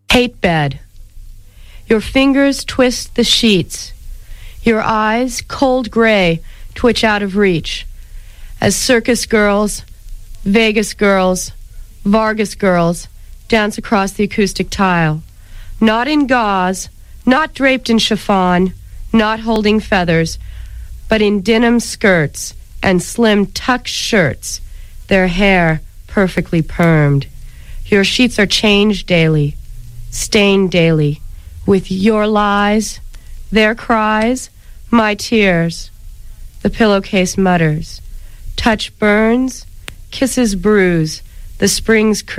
Hate bed. Your fingers twist the sheets. Your eyes, cold gray, twitch out of reach. As circus girls, Vegas girls, Vargas girls dance across the acoustic tile. Not in gauze, not draped in chiffon, not holding feathers, but in denim skirts and slim tuck shirts, their hair perfectly permed. Your sheets are changed daily, stained daily, with your lies, their cries, my tears. The pillowcase mutters. Touch burns, kisses bruise, the springs